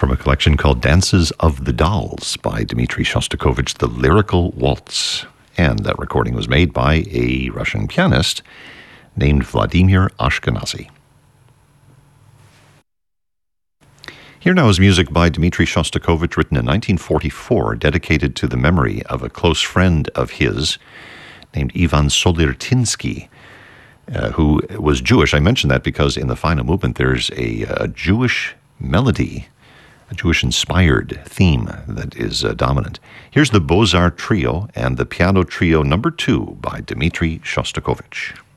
from a collection called Dances of the Dolls by Dmitri Shostakovich, the Lyrical Waltz. And that recording was made by a Russian pianist named Vladimir Ashkenazy. Here now is music by Dmitri Shostakovich, written in 1944, dedicated to the memory of a close friend of his named Ivan Solirtinsky, who was Jewish. I mention that because in the final movement there's a Jewish melody, a Jewish-inspired theme that is dominant. Here's the Beaux-Arts Trio and the Piano Trio No. 2 by Dmitri Shostakovich.